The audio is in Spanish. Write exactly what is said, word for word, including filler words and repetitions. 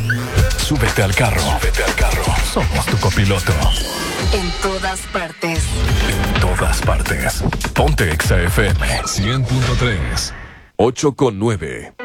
Súbete al carro. Súbete al carro. Somos tu copiloto. En todas partes. En todas partes. Ponte Exa F M. cien punto tres. ocho con nueve.